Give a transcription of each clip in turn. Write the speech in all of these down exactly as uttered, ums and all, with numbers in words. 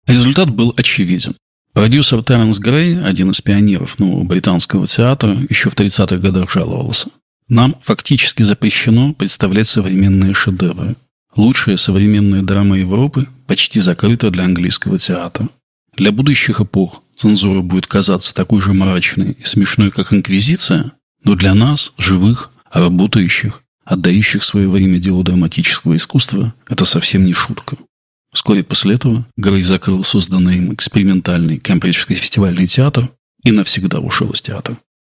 Результат был очевиден. Продюсер Теренс Грей, один из пионеров нового британского театра, еще в тридцатых годах жаловался. Нам фактически запрещено представлять современные шедевры. Лучшая современная драма Европы почти закрыта для английского театра. Для будущих эпох цензура будет казаться такой же мрачной и смешной, как инквизиция, но для нас, живых, работающих, отдающих свое время делу драматического искусства, это совсем не шутка. Вскоре после этого Грей закрыл созданный им экспериментальный Кембриджский фестивальный театр и навсегда ушел из театра.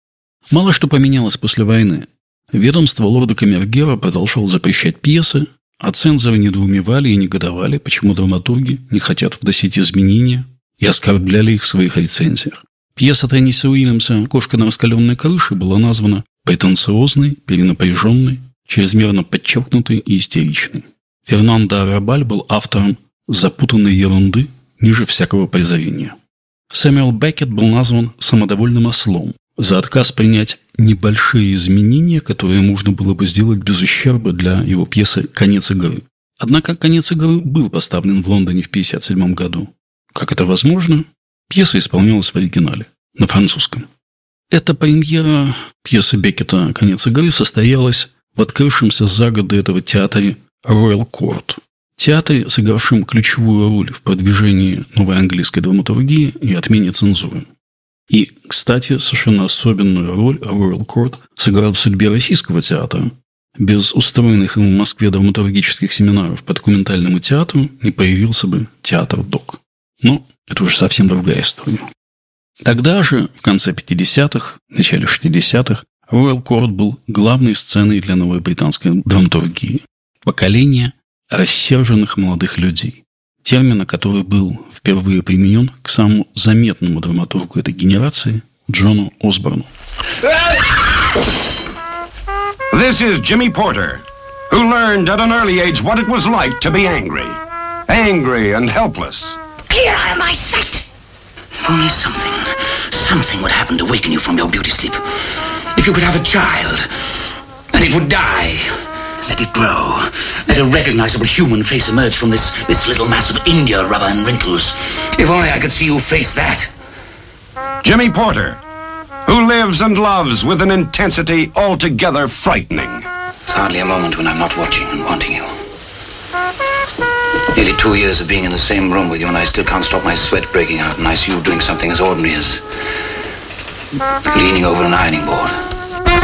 Мало что поменялось после войны. Ведомство лорда Камергера продолжало запрещать пьесы, а цензоры недоумевали и негодовали, почему драматурги не хотят вносить изменения, и оскорбляли их в своих рецензиях. Пьеса Тенниса Уильямса «Кошка на раскаленной крыше» была названа претенциозной, перенапряженной, чрезмерно подчеркнутой и истеричной. Фернандо Аррабаль был автором запутанной ерунды ниже всякого презрения. Сэмюэл Беккет был назван самодовольным ослом за отказ принять небольшие изменения, которые можно было бы сделать без ущерба для его пьесы «Конец игры». Однако «Конец игры» был поставлен в Лондоне в пятьдесят седьмом году. Как это возможно? Пьеса исполнялась в оригинале, на французском. Эта премьера пьесы Беккета «Конец игры» состоялась в открывшемся за год до этого театре Royal Court. Театре, сыгравшем ключевую роль в продвижении новой английской драматургии и отмене цензуры. И, кстати, совершенно особенную роль Royal Court сыграл в судьбе российского театра. Без устроенных им в Москве драматургических семинаров по документальному театру не появился бы театр ДОК. Но это уже совсем другая история. Тогда же, в конце пятидесятых, начале шестидесятых, Royal Court был главной сценой для новой британской драматургии. Поколение рассерженных молодых людей. Термин, который был впервые применен к самому заметному драматургу этой генерации Джону Осборну. This is Jimmy Porter, who learned at an early age what it was like to be angry. Angry and helpless. Clear out of my sight! If only something, something would happen to waken you from your beauty sleep. If you could have a child, and it would die. Let it grow. Let a recognizable human face emerge from this, this little mass of India rubber and wrinkles. If only I could see you face that. Jimmy Porter, who lives and loves with an intensity altogether frightening. There's hardly a moment when I'm not watching and wanting you. Nearly two years of being in the same room with you, and I still can't stop my sweat breaking out, and I see you doing something as ordinary as leaning over an ironing board.